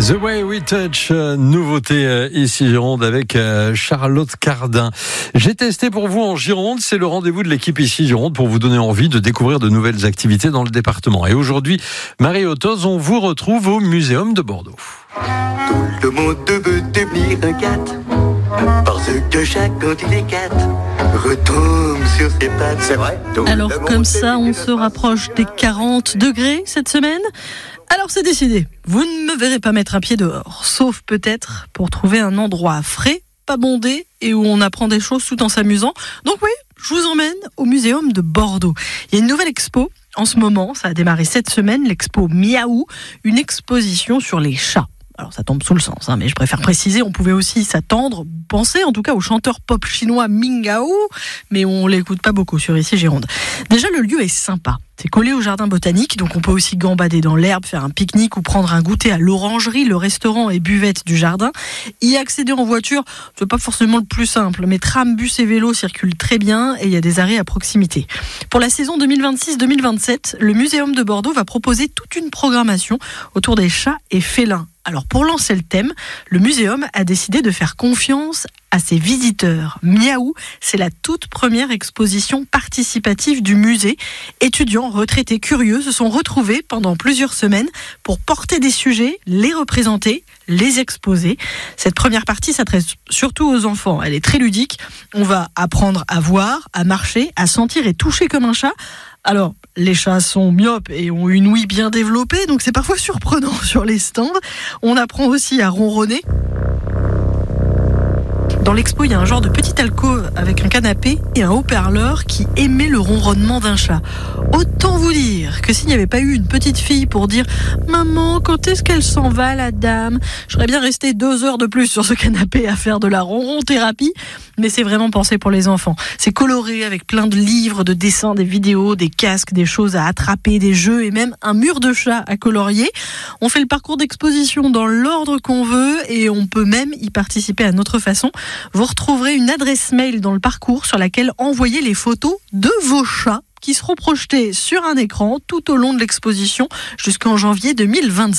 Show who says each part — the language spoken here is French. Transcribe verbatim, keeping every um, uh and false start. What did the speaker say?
Speaker 1: The Way We Touch, euh, nouveauté euh, ici Gironde avec euh, Charlotte Cardin. J'ai testé pour vous en Gironde, c'est le rendez-vous de l'équipe ici Gironde pour vous donner envie de découvrir de nouvelles activités dans le département. Et aujourd'hui, Marie Ottoz, on vous retrouve au Muséum de Bordeaux.
Speaker 2: Tout le monde veut devenir un cat, parce que chaque quand il est cat, retombe sur ses pattes. C'est vrai.
Speaker 3: Alors comme ça, on se rapproche des quarante degrés cette semaine. Alors c'est décidé, vous ne me verrez pas mettre un pied dehors, sauf peut-être pour trouver un endroit frais, pas bondé et où on apprend des choses tout en s'amusant. Donc oui, je vous emmène au Muséum de Bordeaux. Il y a une nouvelle expo en ce moment, ça a démarré cette semaine, l'expo Miaou, une exposition sur les chats. Alors ça tombe sous le sens, hein, mais je préfère préciser, on pouvait aussi s'attendre, penser en tout cas au chanteur pop chinois Mingao, mais on l'écoute pas beaucoup sur ici Gironde. Déjà le lieu est sympa, c'est collé au jardin botanique, donc on peut aussi gambader dans l'herbe, faire un pique-nique ou prendre un goûter à l'orangerie, le restaurant et buvette du jardin. Y accéder en voiture, c'est pas forcément le plus simple, mais tram, bus et vélo circulent très bien et il y a des arrêts à proximité. Pour la saison deux mille vingt-six deux mille vingt-sept, le Muséum de Bordeaux va proposer toute une programmation autour des chats et félins. Alors pour lancer le thème, le muséum a décidé de faire confiance à ses visiteurs. Miaou, c'est la toute première exposition participative du musée. Étudiants, retraités, curieux se sont retrouvés pendant plusieurs semaines pour porter des sujets, les représenter, les exposer. Cette première partie s'adresse surtout aux enfants. Elle est très ludique. On va apprendre à voir, à marcher, à sentir et toucher comme un chat. Alors, les chats sont myopes et ont une ouïe bien développée, donc c'est parfois surprenant sur les stands. On apprend aussi à ronronner. Dans l'expo, il y a un genre de petite alcôve avec un canapé et un haut-parleur qui émet le ronronnement d'un chat. Autant vous dire que s'il n'y avait pas eu une petite fille pour dire « Maman, quand est-ce qu'elle s'en va, la dame ?» J'aurais bien resté deux heures de plus sur ce canapé à faire de la ronron-thérapie, mais c'est vraiment pensé pour les enfants. C'est coloré avec plein de livres, de dessins, des vidéos, des casques, des choses à attraper, des jeux et même un mur de chat à colorier. On fait le parcours d'exposition dans l'ordre qu'on veut et on peut même y participer à notre façon. Vous retrouverez une adresse mail dans le parcours sur laquelle envoyer les photos de vos chats qui seront projetées sur un écran tout au long de l'exposition jusqu'en janvier deux mille vingt-cinq.